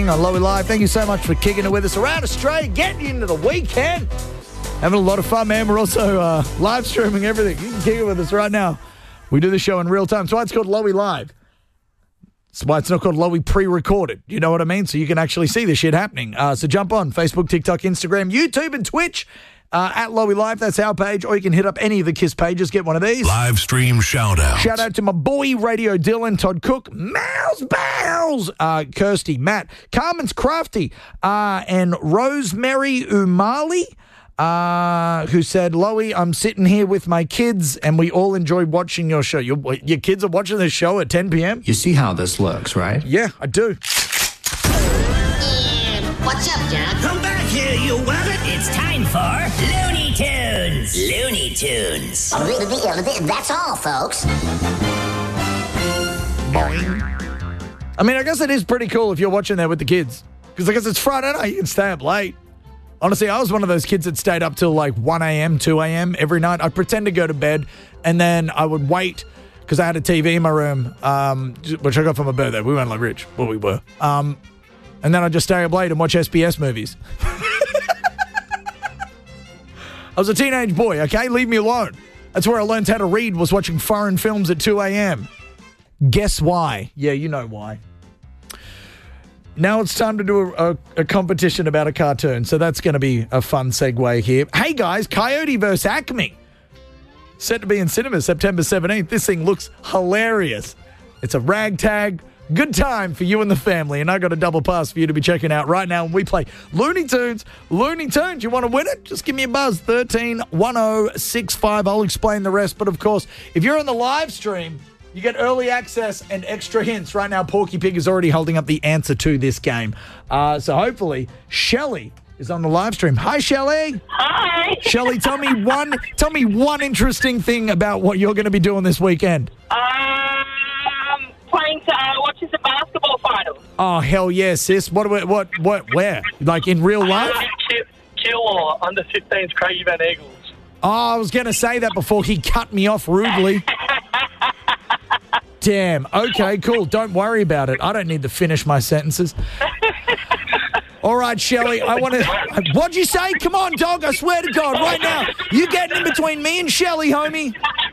listening on Lowy Live. Thank you so much for kicking it with us around Australia, getting into the weekend. Having a lot of fun, man. We're also live streaming everything. You can kick it with us right now. We do the show in real time. That's why it's called Lowy Live. That's why it's not called Lowy pre-recorded. You know what I mean? So you can actually see this shit happening. So jump on Facebook, TikTok, Instagram, YouTube, and Twitch. At Lowy Live, that's our page, or you can hit up any of the KISS pages, get one of these. Live stream shout-out. Shout out to my boy, Radio Dylan, Todd Cook, Mouse Bowles, Kirsty, Matt, Carmen's Crafty, and Rosemary Umali, who said, Lowy, I'm sitting here with my kids, and we all enjoy watching your show. Your kids are watching this show at 10 p.m.? You see how this looks, right? Yeah, I do. What's up, Jack? Come back here, you wabbit. It's time for Looney Tunes. Looney Tunes. That's all, folks. I mean, I guess it is pretty cool if you're watching that with the kids. Because I guess it's Friday night, you can stay up late. Honestly, I was one of those kids that stayed up till like 1 a.m., 2 a.m. every night. I'd pretend to go to bed, and then I would wait, because I had a TV in my room, which I got for my birthday. We weren't like rich. Well, we were. And then I'd just stay up late and watch SBS movies. I was a teenage boy, okay? Leave me alone. That's where I learned how to read, was watching foreign films at 2 a.m. Guess why? Yeah, you know why. Now it's time to do a competition about a cartoon, so that's going to be a fun segue here. Hey, guys, Coyote vs. Acme. Set to be in cinemas September 17th. This thing looks hilarious. It's a ragtag good time for you and the family, and I got a double pass for you to be checking out right now when we play Looney Tunes. Looney Tunes, you want to win it? Just give me a buzz, 131065. I'll explain the rest, but of course, if you're on the live stream, you get early access and extra hints. Right now, Porky Pig is already holding up the answer to this game. So hopefully, Shelley is on the live stream. Hi, Shelley. Hi. Shelley, tell me one interesting thing about what you're going to be doing this weekend. Playing watching the basketball finals. Oh, hell yeah, sis. What, where? Like in real life? Kill under 15's Craigie Van Eagles. Oh, I was going to say that before he cut me off rudely. Damn. Okay, cool. Don't worry about it. I don't need to finish my sentences. All right, Shelley, I want to... What'd you say? Come on, dog. I swear to God, right now. You getting in between me and Shelley, homie?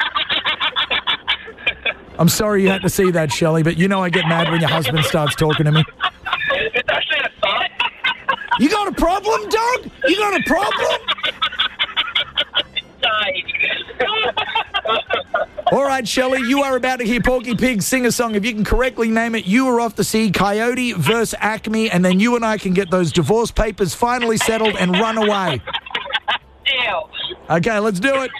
I'm sorry you had to see that, Shelley, but you know I get mad when your husband starts talking to me. It's actually a son. You got a problem, dog? You got a problem? All right, Shelley, you are about to hear Porky Pig sing a song. If you can correctly name it, you are off to see Coyote vs. Acme, and then you and I can get those divorce papers finally settled and run away. Deal. Okay, let's do it.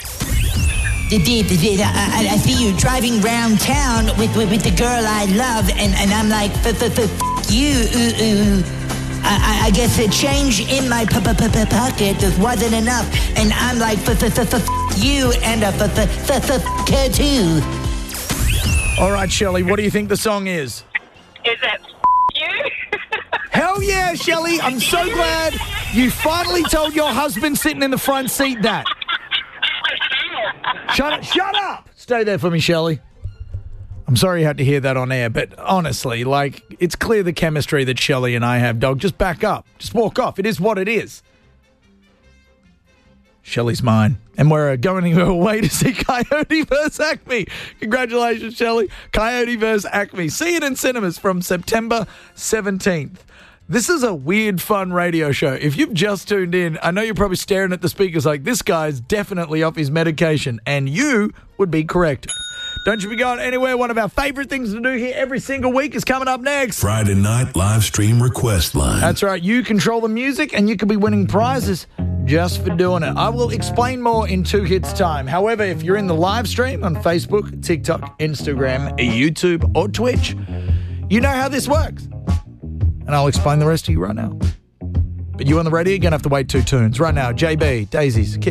I see you driving round town with the girl I love, and I'm like, you. I guess the change in my pocket just wasn't enough, and I'm like, you and her too. All right, Shelley, what do you think the song is? Is it you? Hell yeah, Shelley. I'm so glad you finally told your husband sitting in the front seat that. Shut up! Stay there for me, Shelley. I'm sorry you had to hear that on air, but honestly, like, it's clear the chemistry that Shelley and I have, dog. Just back up. Just walk off. It is what it is. Shelley's mine. And we're going away to see Coyote vs. Acme. Congratulations, Shelley. Coyote vs. Acme. See it in cinemas from September 17th. This is a weird, fun radio show. If you've just tuned in, I know you're probably staring at the speakers like, this guy's definitely off his medication, and you would be correct. Don't you be going anywhere. One of our favorite things to do here every single week is coming up next. Friday night live stream request line. That's right. You control the music, and you could be winning prizes just for doing it. I will explain more in 2 hits time. However, if you're in the live stream on Facebook, TikTok, Instagram, YouTube, or Twitch, you know how this works. And I'll explain the rest to you right now. But you on the radio, you're going to have to wait 2 tunes. Right now, JB, Daisies,